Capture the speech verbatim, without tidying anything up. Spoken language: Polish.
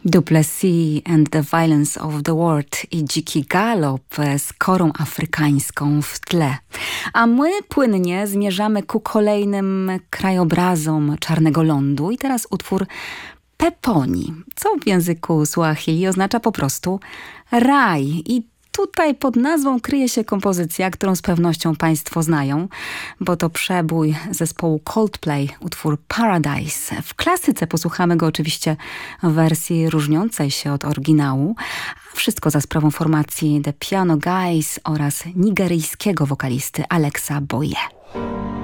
Duplessis and the Violence of the World i dziki galop z korą afrykańską w tle. A my płynnie zmierzamy ku kolejnym krajobrazom Czarnego Lądu i teraz utwór Peponi, co w języku Suahili oznacza po prostu raj. I tutaj pod nazwą kryje się kompozycja, którą z pewnością Państwo znają, bo to przebój zespołu Coldplay, utwór Paradise. W klasyce posłuchamy go oczywiście w wersji różniącej się od oryginału, a wszystko za sprawą formacji The Piano Guys oraz nigeryjskiego wokalisty Alexa Boye.